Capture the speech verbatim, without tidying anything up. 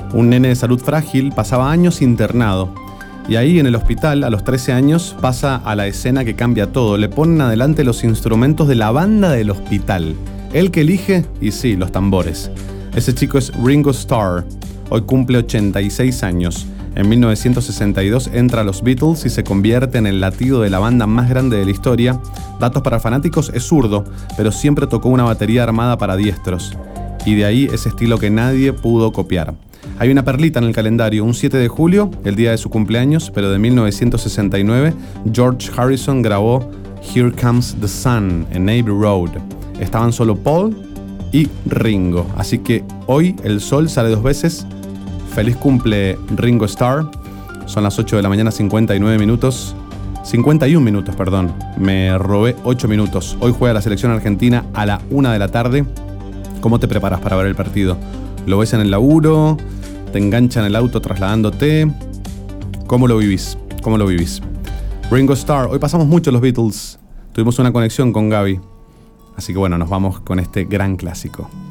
Un nene de salud frágil pasaba años internado. Y ahí en el hospital, a los trece años, pasa a la escena que cambia todo. Le ponen adelante los instrumentos de la banda del hospital. Él que elige, y sí, los tambores. Ese chico es Ringo Starr. Hoy cumple ochenta y seis años. En mil novecientos sesenta y dos entra a los Beatles y se convierte en el latido de la banda más grande de la historia. Datos para fanáticos, es zurdo, pero siempre tocó una batería armada para diestros. Y de ahí ese estilo que nadie pudo copiar. Hay una perlita en el calendario, un siete de julio, el día de su cumpleaños, pero de mil novecientos sesenta y nueve, George Harrison grabó Here Comes the Sun en Abbey Road. Estaban solo Paul y Ringo, así que hoy el sol sale dos veces. Feliz cumple Ringo Starr. Son las ocho de la mañana, cincuenta y nueve minutos. cincuenta y un minutos, perdón. Me robé ocho minutos. Hoy juega la selección argentina a la una de la tarde. ¿Cómo te preparas para ver el partido? ¿Lo ves en el laburo? ¿Te enganchan el auto trasladándote? ¿Cómo lo vivís? ¿Cómo lo vivís? Ringo Starr. Hoy pasamos mucho los Beatles. Tuvimos una conexión con Gaby. Así que bueno, nos vamos con este gran clásico.